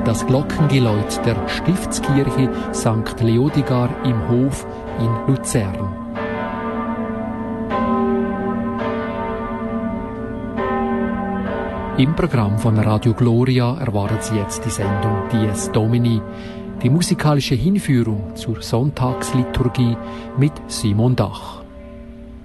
das Glockengeläut der Stiftskirche St. Leodegar im Hof in Luzern. Im Programm von Radio Gloria erwartet Sie jetzt die Sendung Dies Domini, die musikalische Hinführung zur Sonntagsliturgie mit Simon Dach.